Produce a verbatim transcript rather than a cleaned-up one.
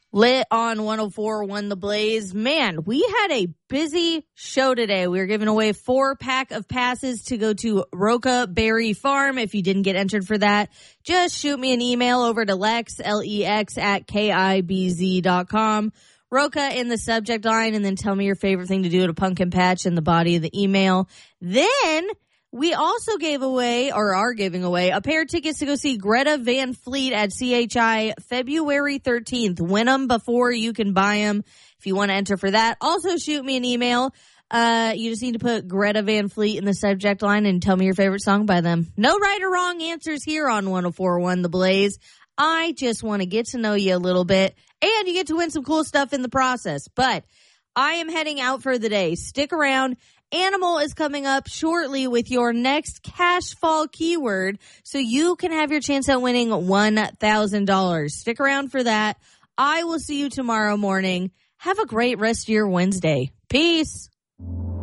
Lit on one oh four point one The Blaze. Man, we had a busy show today. We were giving away four pack of passes to go to Roca Berry Farm. If you didn't get entered for that, just shoot me an email over to Lex, L E X, at K I B Z dot com. Roca in the subject line, and then tell me your favorite thing to do at a pumpkin patch in the body of the email. Then we also gave away, or are giving away, a pair of tickets to go see Greta Van Fleet at C H I February thirteenth. Win them before you can buy them if you want to enter for that. Also, shoot me an email. Uh, you just need to put Greta Van Fleet in the subject line and tell me your favorite song by them. No right or wrong answers here on one oh four point one The Blaze. I just want to get to know you a little bit, and you get to win some cool stuff in the process. But I am heading out for the day. Stick around. Animal is coming up shortly with your next cash fall keyword, so you can have your chance at winning one thousand dollars. Stick around for that. I will see you tomorrow morning. Have a great rest of your Wednesday. Peace.